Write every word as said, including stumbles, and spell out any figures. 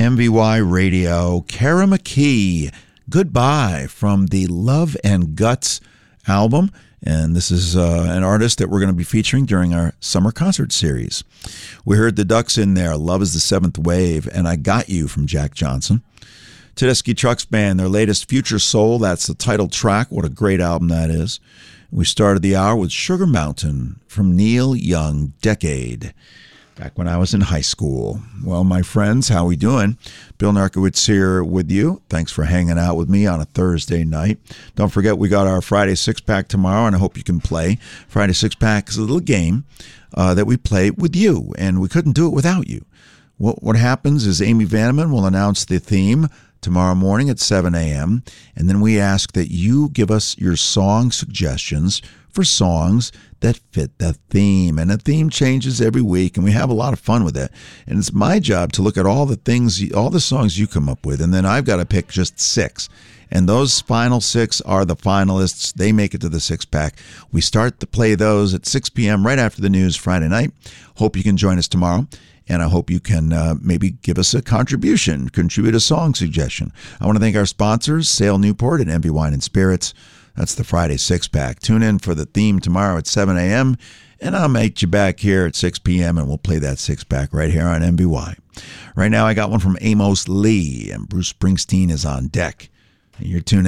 M V Y Radio, Kara McKee, Goodbye, from the Love and Guts album. And this is uh, an artist that we're going to be featuring during our summer concert series. We heard the Ducks in there, Love is the Seventh Wave, and I Got You from Jack Johnson. Tedeschi Trucks Band, their latest Future Soul, that's the title track. What a great album that is. We started the hour with Sugar Mountain from Neil Young, Decade, back when I was in high school. Well, my friends, how we doing? Bill Narkowitz here with you. Thanks for hanging out with me on a Thursday night. Don't forget, we got our Friday six-pack tomorrow, and I hope you can play. Friday six-pack is a little game uh, that we play with you, and we couldn't do it without you. What, what happens is Amy Vanneman will announce the theme tomorrow morning at seven a.m., and then we ask that you give us your song suggestions for songs that fit the theme. And the theme changes every week, and we have a lot of fun with it. And it's my job to look at all the things, all the songs you come up with, and then I've got to pick just six. And those final six are the finalists. They make it to the six-pack. We start to play those at six p.m. right after the news Friday night. Hope you can join us tomorrow. And I hope you can uh, maybe give us a contribution, contribute a song suggestion. I want to thank our sponsors, Sale Newport and Envy Wine and Spirits. That's the Friday six-pack. Tune in for the theme tomorrow at seven a.m., and I'll meet you back here at six p.m., and we'll play that six-pack right here on M B Y. Right now, I got one from Amos Lee, and Bruce Springsteen is on deck. And you're tuning